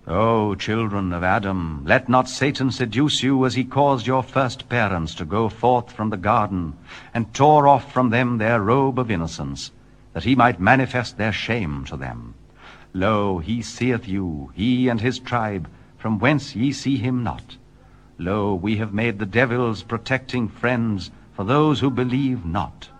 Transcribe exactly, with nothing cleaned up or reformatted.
O children of Adam, let not Satan seduce you as he caused your first parents to go forth from the garden, and tore off from them their robe of innocence, that he might manifest their shame to them. Lo, he seeth you, he and his tribe, from whence ye see him not. Lo, we have made the devils protecting friends for those who believe not.